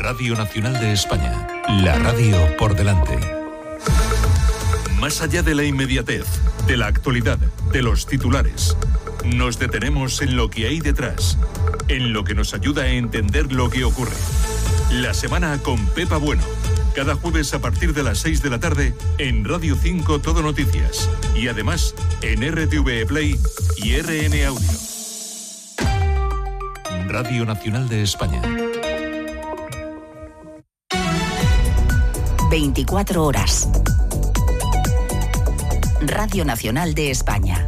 Radio Nacional de España, la radio por delante. Más allá de la inmediatez, de la actualidad, de los titulares, nos detenemos en lo que hay detrás, en lo que nos ayuda a entender lo que ocurre. La semana con Pepa Bueno, cada jueves a partir de las 6 de la tarde en Radio 5 Todo Noticias y además en RTV Play y RN Audio. Radio Nacional de España. 24 horas. Radio Nacional de España.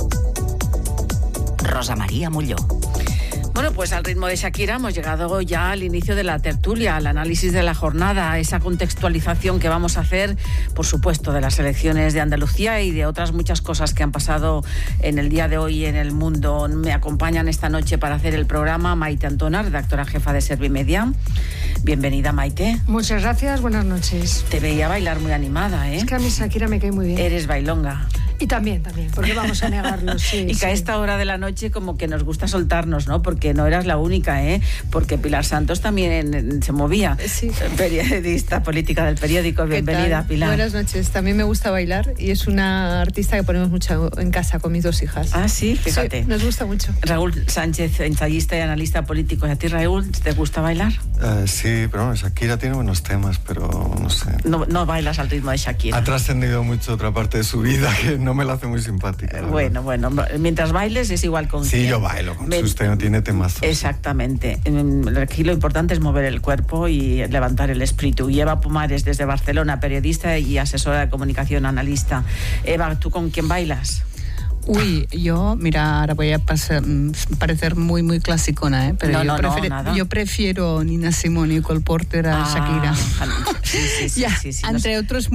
Rosa María Molló. Bueno, pues al ritmo de Shakira hemos llegado ya al inicio de la tertulia, al análisis de la jornada, esa contextualización que vamos a hacer, por supuesto, de las elecciones de Andalucía y de otras muchas cosas que han pasado en el día de hoy en el mundo. Me acompañan esta noche para hacer el programa Maite Antona, redactora jefa de Servimedia. Bienvenida, Maite. Muchas gracias, buenas noches. Te veía bailar muy animada, ¿eh? Es que a mí Shakira me cae muy bien. Eres bailonga. Y también, porque vamos a negarlo, sí. Y que a esta hora de la noche como que nos gusta soltarnos, ¿no? Porque no eras la única, ¿eh? Porque Pilar Santos también se movía. Sí. Periodista política del periódico. Bienvenida, Pilar. Buenas noches. También me gusta bailar y es una artista que ponemos mucho en casa con mis dos hijas. Ah, sí, fíjate. Sí, nos gusta mucho. Raúl Sánchez, ensayista y analista político. ¿Y a ti, Raúl, te gusta bailar? Sí, pero bueno, Shakira tiene buenos temas, pero no sé. No bailas al ritmo de Shakira. Ha trascendido mucho otra parte de su vida que no me la hace muy simpática. Bueno, mientras bailes es igual con Sí, yo bailo, con usted no tiene temazos. Exactamente. Aquí lo importante es mover el cuerpo y levantar el espíritu. Y Eva Pomares, desde Barcelona, periodista y asesora de comunicación, analista. Eva, ¿tú con quién bailas? Uy, yo, mira, ahora voy a parecer muy, muy clasicona, pero yo prefiero Nina Simone y Cole Porter a Shakira. Sí. Entre otros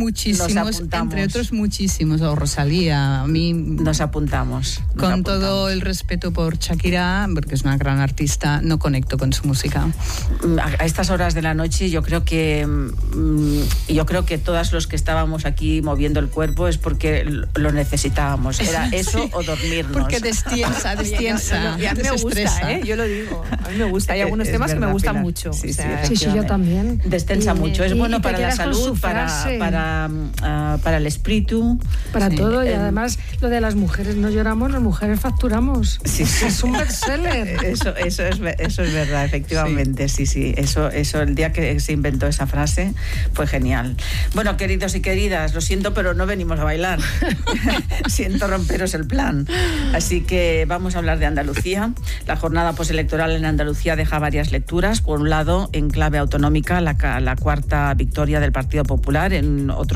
muchísimos, o Rosalía, a mí... Nos apuntamos. Con todo el respeto por Shakira, porque es una gran artista, no conecto con su música. A estas horas de la noche yo creo que todos los que estábamos aquí moviendo el cuerpo es porque lo necesitábamos. Era eso. Sí. O dormirnos. Porque destiensa. Y a mí me gusta, yo lo digo. A mí me gusta. Hay algunos temas que me gustan mucho. Sí, yo también. Destensa mucho. Es bueno para la salud, para el espíritu. Para todo. Y además, lo de las mujeres no lloramos, las mujeres facturamos. Sí. Es un bestseller. Eso es verdad, efectivamente. Sí. Eso, el día que se inventó esa frase fue genial. Bueno, queridos y queridas, lo siento, pero no venimos a bailar. Siento romperos el plan. Así que vamos a hablar de Andalucía. La jornada postelectoral en Andalucía deja varias lecturas. Por un lado, en clave autonómica, la cuarta victoria del Partido Popular. En otro